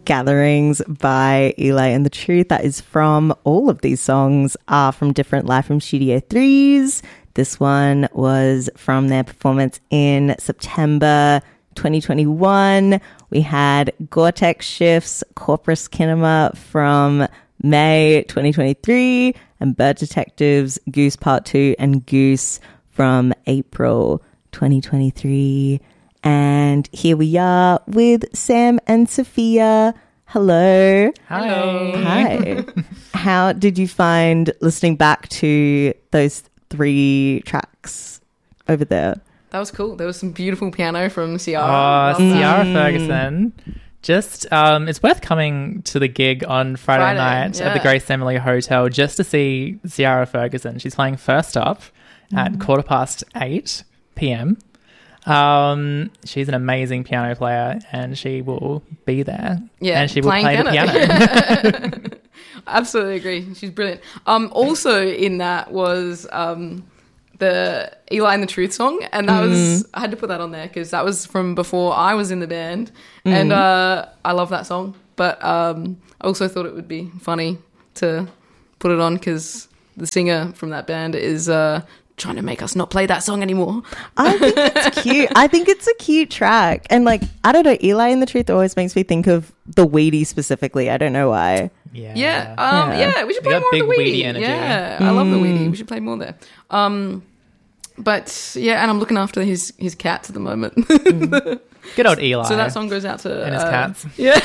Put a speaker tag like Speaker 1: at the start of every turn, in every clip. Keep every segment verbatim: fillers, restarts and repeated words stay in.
Speaker 1: Gatherings by Eli and the Truth. That is from, all of these songs are from different Live from Studio threes. This one was from their performance in September twenty twenty-one. We had Gore-Tex Shifts, Corpus Kinema from May twenty twenty-three, and Bird Detectives, Goose Part two, and Goose from April twenty twenty-three. And here we are with Sam and Sophia. Hello.
Speaker 2: Hi.
Speaker 1: Hi. How did you find listening back to those three tracks over there?
Speaker 3: That was cool. There was some beautiful piano from Ciara.
Speaker 2: Oh, Ciara Ferguson. Just, um, it's worth coming to the gig on Friday,
Speaker 3: Friday
Speaker 2: night
Speaker 3: yeah.
Speaker 2: at the Grace Emily Hotel just to see Ciara Ferguson. She's playing first up at mm. quarter past eight p.m. Um, she's an amazing piano player, and she will be there.
Speaker 3: Yeah,
Speaker 2: and she will play
Speaker 3: piano.
Speaker 2: the piano.
Speaker 3: Absolutely agree. She's brilliant. Um, also in that was um the Eli and the Truth song, and that mm. was I had to put that on there because that was from before I was in the band, mm. and uh, I love that song. But um, I also thought it would be funny to put it on because the singer from that band is uh. trying to make us not play that song anymore.
Speaker 1: I think it's cute. I think it's a cute track. And like, I don't know, Eli and the Truth always makes me think of the Weedy specifically. I don't know why.
Speaker 2: Yeah.
Speaker 3: Yeah. Um, yeah. yeah, we should play
Speaker 2: got
Speaker 3: more
Speaker 2: big
Speaker 3: of the Weedy.
Speaker 2: Weedy energy.
Speaker 3: Yeah, I love the Weedy. We should play more there. Um, but yeah, and I'm looking after his, his cats at the moment.
Speaker 2: mm. Good old Eli.
Speaker 3: So that song goes out to...
Speaker 2: And his
Speaker 3: uh,
Speaker 2: cats.
Speaker 3: Yeah.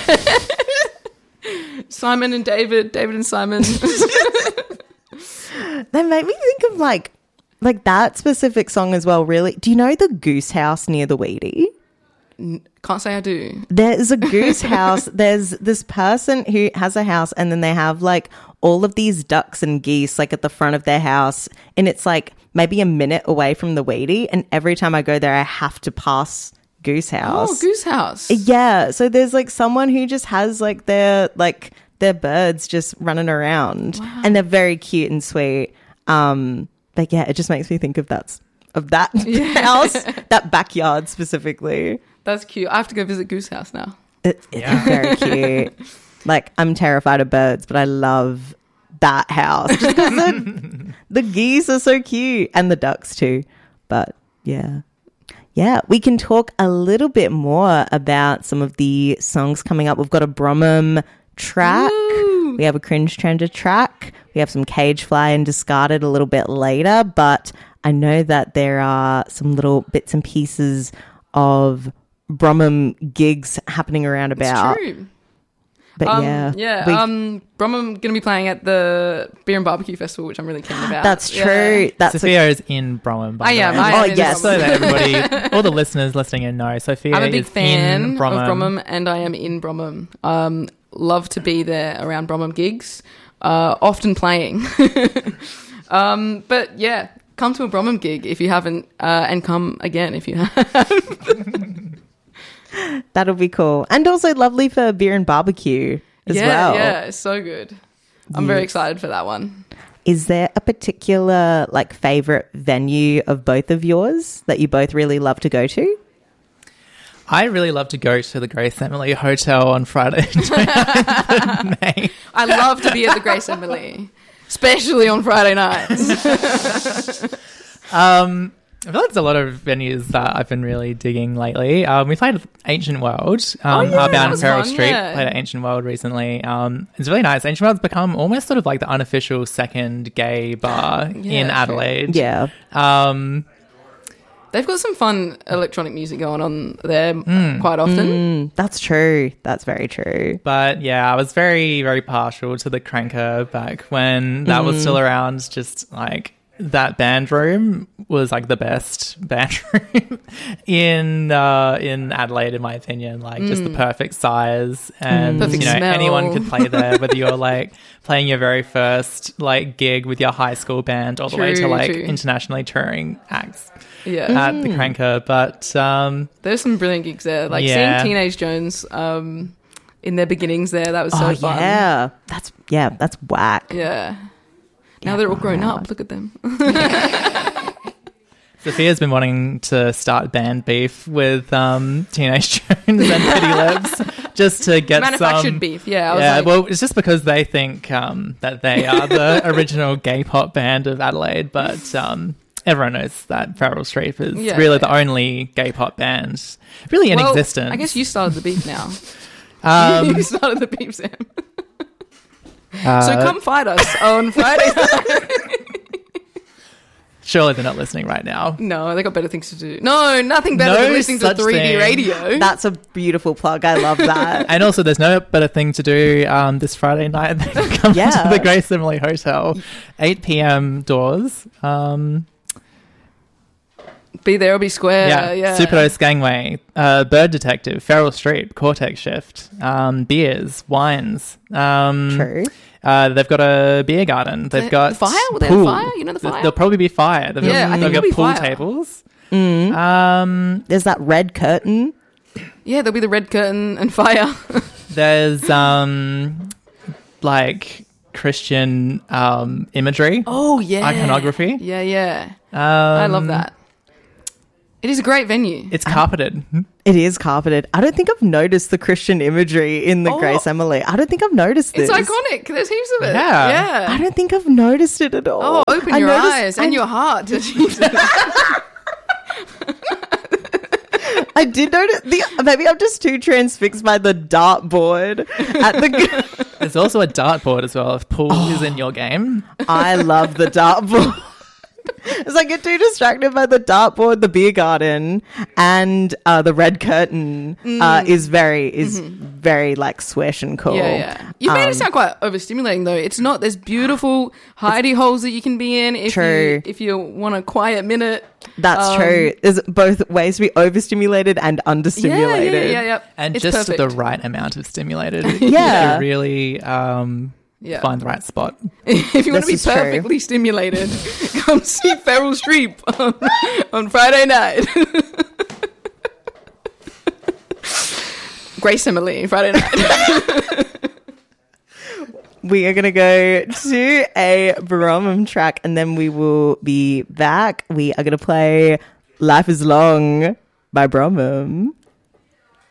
Speaker 3: Simon and David. David and Simon.
Speaker 1: They make me think of like, Like that specific song as well, really. Do you know the goose house near the Weedy?
Speaker 3: Can't say I do.
Speaker 1: There's a goose house. There's this person who has a house, and then they have like all of these ducks and geese like at the front of their house, and it's like maybe a minute away from the Weedy, and every time I go there I have to pass Goose House.
Speaker 3: Oh, Goose House.
Speaker 1: Yeah, so there's like someone who just has like their like their birds just running around. Wow. And they're very cute and sweet. Um But yeah, it just makes me think of that of that yeah. house, that backyard specifically.
Speaker 3: That's cute. I have to go visit Goose House now.
Speaker 1: It, it's yeah. very cute. Like, I'm terrified of birds, but I love that house just because the, the geese are so cute, and the ducks too. But yeah, yeah, we can talk a little bit more about some of the songs coming up. We've got a Bromham track. Ooh. We have a Cringe Trender track. We have some Cage Fly and Discarded a little bit later, but I know that there are some little bits and pieces of Bromham gigs happening around about.
Speaker 3: It's true.
Speaker 1: But
Speaker 3: um,
Speaker 1: yeah.
Speaker 3: Yeah.
Speaker 1: We,
Speaker 3: um, Bromham going to be playing at the Beer and Barbecue Festival, which I'm really keen about.
Speaker 1: That's true.
Speaker 3: Yeah.
Speaker 1: That's
Speaker 2: Sophia
Speaker 1: a-
Speaker 2: is in Bromham. By
Speaker 3: I am.
Speaker 2: the way.
Speaker 3: I am
Speaker 1: oh, yes.
Speaker 2: So that everybody, all the listeners listening in know, Sophia
Speaker 3: I'm a big
Speaker 2: is
Speaker 3: fan
Speaker 2: in Bromham.
Speaker 3: of Bromham, and I am in Bromham. Um, love to be there around Bromham gigs. Uh, often playing. um, but yeah, come to a Bromham gig if you haven't, uh, and come again if you have.
Speaker 1: That'll be cool. And also lovely for Beer and Barbecue as
Speaker 3: yeah,
Speaker 1: well.
Speaker 3: Yeah, it's so good. I'm
Speaker 1: yes.
Speaker 3: very excited for that one.
Speaker 1: Is there a particular like favorite venue of both of yours that you both really love to go to?
Speaker 2: I really love to go to the Grace Emily Hotel on Friday, twenty-ninth of May.
Speaker 3: I love to be at the Grace Emily, especially on Friday nights.
Speaker 2: um, I feel like there's a lot of venues that I've been really digging lately. Um, we played Ancient World, um,
Speaker 3: oh, yeah,
Speaker 2: Outbound and Feral
Speaker 3: fun,
Speaker 2: Street.
Speaker 3: Yeah.
Speaker 2: Played at Ancient World recently. Um, it's really nice. Ancient World's become almost sort of like the unofficial second gay bar
Speaker 3: yeah,
Speaker 2: in Adelaide.
Speaker 1: Yeah.
Speaker 2: Um,
Speaker 3: They've got some fun electronic music going on there mm. quite often.
Speaker 1: Mm, that's true. That's very true.
Speaker 2: But yeah, I was very, very partial to the Cranker back when that mm. was still around. Just like that band room was like the best band room in uh, in Adelaide, in my opinion. Like mm. just the perfect size, and
Speaker 3: perfect
Speaker 2: you know
Speaker 3: smell.
Speaker 2: Anyone could play there, whether you're like playing your very first like gig with your high school band, all
Speaker 3: true,
Speaker 2: the way to like
Speaker 3: true.
Speaker 2: internationally touring acts.
Speaker 3: Yeah,
Speaker 2: at the Cranker, but um,
Speaker 3: there's some brilliant gigs there. Like
Speaker 2: yeah.
Speaker 3: seeing Teenage Jones um, in their beginnings there, that was so
Speaker 1: oh,
Speaker 3: fun.
Speaker 1: Yeah, that's yeah, that's whack.
Speaker 3: Yeah. Now
Speaker 1: yeah,
Speaker 3: they're all grown
Speaker 1: hard.
Speaker 3: up. Look at them.
Speaker 2: Sophia's been wanting to start band beef with um, Teenage Jones and Pretty Lips just to get
Speaker 3: Manufactured
Speaker 2: some
Speaker 3: beef, yeah. I was
Speaker 2: yeah,
Speaker 3: like,
Speaker 2: well, it's just because they think um, that they are the original gay pop band of Adelaide, but um, everyone knows that Feral Streep is
Speaker 3: Yeah,
Speaker 2: really
Speaker 3: yeah.
Speaker 2: the only gay pop band really in
Speaker 3: well,
Speaker 2: existence.
Speaker 3: I guess you started the beef now.
Speaker 2: Um,
Speaker 3: you started the beef, Sam.
Speaker 2: uh,
Speaker 3: So come fight us on Friday.
Speaker 2: surely they're not listening right now.
Speaker 3: No, they got better things to do. No, nothing better
Speaker 2: No
Speaker 3: than listening to
Speaker 2: such
Speaker 3: three D
Speaker 2: thing.
Speaker 3: radio.
Speaker 1: That's a beautiful plug. I love that.
Speaker 2: And also, there's no better thing to do um, this Friday night than come
Speaker 1: Yeah.
Speaker 2: to the Grace Emily Hotel, eight p.m. doors. Um,
Speaker 3: Be there or be square.
Speaker 2: yeah,
Speaker 3: Yeah.
Speaker 2: Superdose Gangway, uh, Bird Detective, Feral Streep, Cortex Shift, um, beers, wines. Um,
Speaker 1: True.
Speaker 2: Uh, they've got a beer garden. They've
Speaker 3: The-
Speaker 2: got
Speaker 3: the fire? Will they have
Speaker 2: pool.
Speaker 3: fire? You know the
Speaker 2: Th-
Speaker 3: fire?
Speaker 2: There'll probably be fire. They've
Speaker 3: Yeah,
Speaker 2: got,
Speaker 3: I think
Speaker 2: they've got
Speaker 3: there'll be
Speaker 2: pool
Speaker 3: fire.
Speaker 2: tables.
Speaker 1: Mm.
Speaker 2: Um,
Speaker 1: There's that red curtain.
Speaker 3: Yeah, there'll be the red curtain and fire.
Speaker 2: there's um, like Christian um imagery.
Speaker 3: Oh, yeah.
Speaker 2: Iconography.
Speaker 3: Yeah, yeah.
Speaker 2: Um,
Speaker 3: I love that. It is a great venue.
Speaker 2: It's carpeted.
Speaker 1: It is carpeted. I don't think I've noticed the Christian imagery in the
Speaker 3: Oh.
Speaker 1: Grace Emily. I don't think I've noticed this.
Speaker 3: It's iconic. There's heaps of it.
Speaker 2: Yeah.
Speaker 3: Yeah.
Speaker 1: I don't think I've noticed it at all.
Speaker 3: Oh, open
Speaker 1: I
Speaker 3: your
Speaker 1: noticed-
Speaker 3: eyes
Speaker 1: I,
Speaker 3: and your heart.
Speaker 1: I did notice the. Maybe I'm just too transfixed by the dartboard at the.
Speaker 2: There's also a dartboard as well. If pool is in your game,
Speaker 1: I love the dartboard. It's like I get too distracted by the dartboard, the beer garden, and uh, the red curtain uh, is very is very like swish and cool.
Speaker 3: Yeah, yeah. You made
Speaker 1: Um,
Speaker 3: it sound quite overstimulating, though. It's not. There's beautiful hidey holes that you can be in if
Speaker 1: True.
Speaker 3: you if you want a quiet minute.
Speaker 1: That's
Speaker 3: Um,
Speaker 1: true. There's both ways to be overstimulated and
Speaker 3: Yeah,
Speaker 1: understimulated.
Speaker 3: yeah, yeah, yeah.
Speaker 2: and
Speaker 3: It's
Speaker 2: just
Speaker 3: perfect.
Speaker 2: the right amount of stimulated.
Speaker 1: Yeah.
Speaker 2: to really um,
Speaker 3: Yeah.
Speaker 2: find the right spot.
Speaker 3: If you want to be
Speaker 1: This is true.
Speaker 3: perfectly stimulated, come see Feral Streep on, on Friday night. Grace Emily, Friday night.
Speaker 1: We are going to go to a Bromham track and then we will be back. We are going to play Life is Long by Bromham.